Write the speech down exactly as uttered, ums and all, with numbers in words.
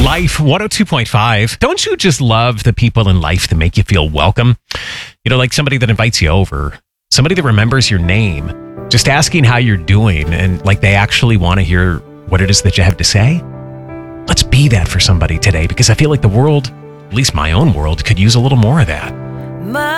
Life one oh two point five. Don't you just love the people in life that make you feel welcome? You know, like somebody that invites you over, somebody that remembers your name, just asking how you're doing, and like they actually want to hear what it is that you have to say. Let's be that for somebody today, because I feel like the world, at least my own world, could use a little more of that.